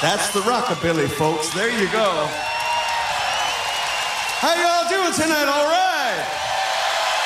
That's the rockabilly, folks. There you go. How y'all doing tonight? All right.